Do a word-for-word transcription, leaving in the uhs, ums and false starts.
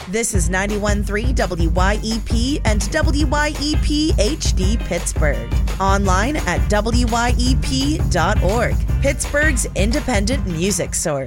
This is ninety-one point three W Y E P and W Y E P H D Pittsburgh. Online at W Y E P dot org. Pittsburgh's independent music source.